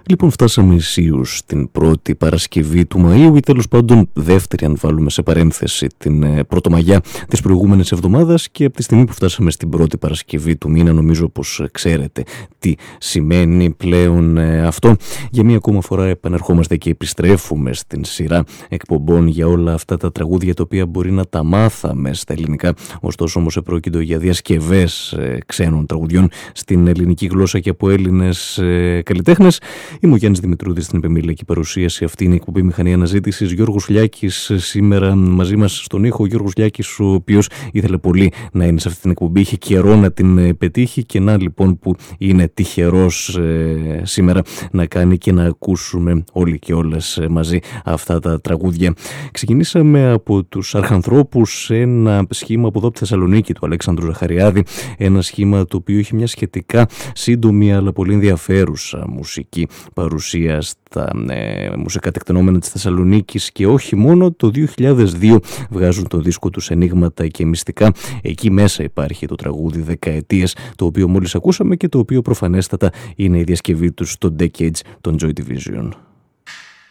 Λοιπόν, φτάσαμε ισίως την πρώτη Παρασκευή του Μαΐου ή τέλος πάντων δεύτερη, αν βάλουμε σε παρένθεση την Πρωτομαγιά της προηγούμενης εβδομάδας, και από τη στιγμή που φτάσαμε στην πρώτη Παρασκευή του μήνα νομίζω πως ξέρετε τι σημαίνει πλέον αυτό. Για μία ακόμα φορά επανερχόμαστε και επιστρέφουμε στην σειρά εκπομπών για όλα αυτά τα τραγούδια τα οποία μπορεί να τα μάθαμε στα ελληνικά, ωστόσο όμως επρόκειτο για διασκευές ξένων τραγουδιών στην ελληνική γλώσσα και από Έλληνες καλλιτέχνες. Είμαι ο Γιάννης Δημητρούδης στην επιμελιακή παρουσίαση. Αυτή είναι η εκπομπή Μηχανή Αναζήτησης. Γιώργος Λιάκης σήμερα μαζί μας στον ήχο. Ο Γιώργος Λιάκης, ο οποίος ήθελε πολύ να είναι σε αυτή την εκπομπή, είχε καιρό να την πετύχει και να λοιπόν που είναι τυχερός σήμερα να κάνει και να ακούσουμε όλοι και όλες μαζί αυτά τα τραγούδια. Ξεκινήσαμε από τους Αρχανθρώπους, ένα σχήμα από εδώ από τη Θεσσαλονίκη του Αλέξανδρου Ζαχαριάδη, ένα σχήμα το οποίο έχει μια σχετικά σύντομη αλλά πολύ ενδιαφέρουσα μουσική παρουσία στα μουσικά τεκτενόμενα της Θεσσαλονίκης και όχι μόνο. Το 2002 βγάζουν το δίσκο τους Ενίγματα και Μυστικά. Εκεί μέσα υπάρχει το τραγούδι Δεκαετίες, το οποίο μόλις ακούσαμε και το οποίο προφανέστατα είναι η διασκευή τους στο Decades των Joy Division.